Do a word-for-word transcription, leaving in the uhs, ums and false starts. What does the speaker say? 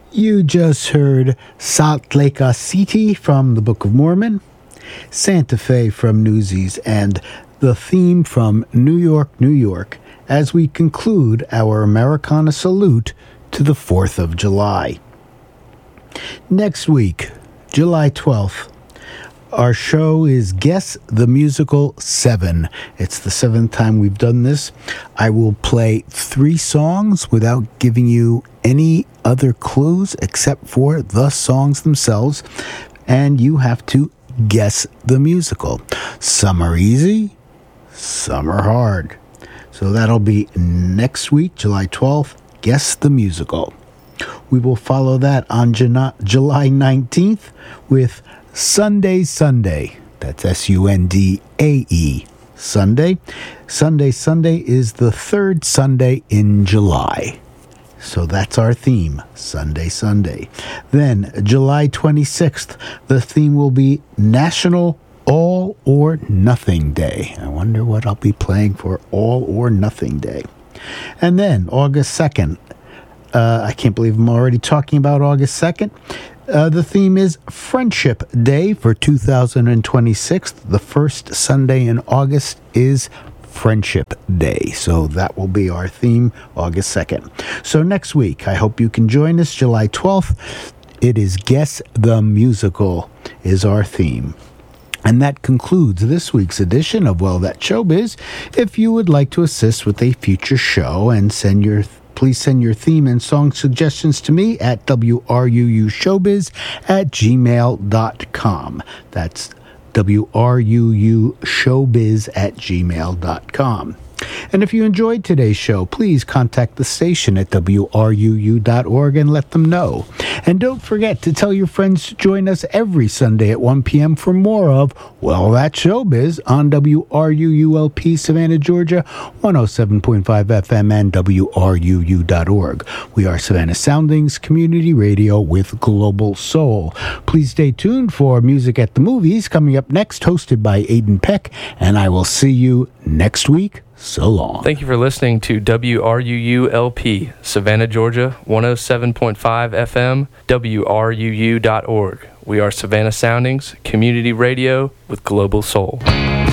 You just heard Salt Lake City from the Book of Mormon, Santa Fe from Newsies, and the theme from New York, New York, as we conclude our Americana salute to the fourth of July. Next week, July twelfth, our show is Guess the Musical seven. It's the seventh time we've done this. I will play three songs without giving you any other clues except for the songs themselves, and you have to guess the musical. Some are easy, some are hard. So that'll be next week, July twelfth, Guess the Musical. We will follow that on July nineteenth with Sunday Sunday. That's S U N D A E, Sunday. Sunday Sunday is the third Sunday in July. So that's our theme, Sunday Sunday. Then, July twenty-sixth, the theme will be National All or Nothing Day. I wonder what I'll be playing for All or Nothing Day. And then, August second, uh, I can't believe I'm already talking about August second. Uh, the theme is Friendship Day for two thousand twenty-six. The first Sunday in August is Friendship Day. So that will be our theme, August second. So next week, I hope you can join us, July twelfth. It is Guess the Musical is our theme. And that concludes this week's edition of Well, That's Showbiz. If you would like to assist with a future show and send your Please send your theme and song suggestions to me at W R U U showbiz at gmail dot com. That's W R U U showbiz at gmail dot com. And if you enjoyed today's show, please contact the station at W R U U dot org and let them know. And don't forget to tell your friends to join us every Sunday at one p.m. for more of Well, That's Showbiz on W R U U L P Savannah, Georgia, one oh seven point five F M and W R U U dot org. We are Savannah Soundings Community Radio with Global Soul. Please stay tuned for Music at the Movies coming up next, hosted by Aidan Peck, and I will see you next week. So long. Thank you for listening to W R U U L P, Savannah, Georgia, one oh seven point five F M, W R U U dot org. We are Savannah Soundings, community radio with Global Soul.